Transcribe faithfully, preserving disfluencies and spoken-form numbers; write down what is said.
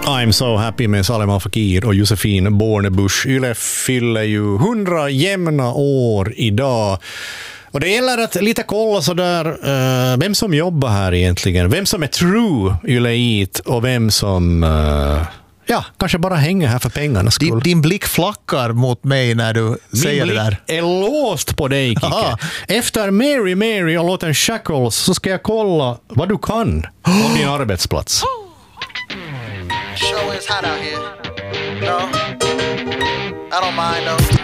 I'm so happy med Salem Al Fakir och Josefin Bornebusch. Yle fyller ju hundra jämna år idag. Och det gäller att lite kolla sådär uh, vem som jobbar här egentligen. Vem som är true Yle-it och vem som... Uh, Ja, kanske bara hänger här för pengarna skull. Din, din blick flackar mot mig när du Min säger det där. Min blick är låst på dig, Kike. Aha. Efter Mary Mary och låten Shackles så ska jag kolla vad du kan om din arbetsplats. Show is hot out here. No, I don't mind though.